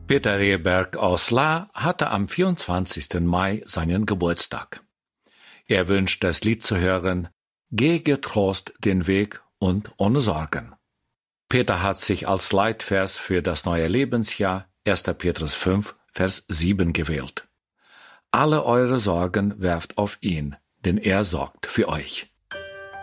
Peter Rehberg aus La hatte am 24. Mai seinen Geburtstag. Er wünscht das Lied zu hören, Geh getrost den Weg und ohne Sorgen. Peter hat sich als Leitvers für das neue Lebensjahr 1. Petrus 5, Vers 7 gewählt. Alle eure Sorgen werft auf ihn, denn er sorgt für euch.